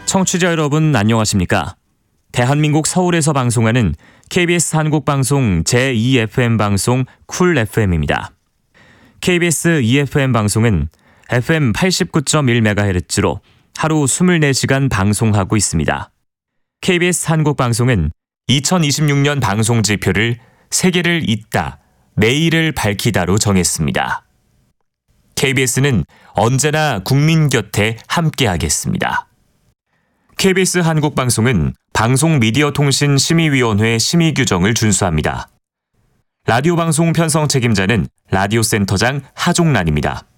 청취자 여러분 안녕하십니까? 대한민국 서울에서 방송하는 KBS 한국방송 제2FM 방송 쿨 FM입니다. KBS EFM 방송은 FM 89.1MHz로 하루 24시간 방송하고 있습니다. KBS 한국방송은 2026년 방송 지표를 세계를 잇다, 내일을 밝히다로 정했습니다. KBS는 언제나 국민 곁에 함께하겠습니다. KBS 한국방송은 방송미디어통신심의위원회 심의 규정을 준수합니다. 라디오 방송 편성 책임자는 라디오센터장 하종란입니다.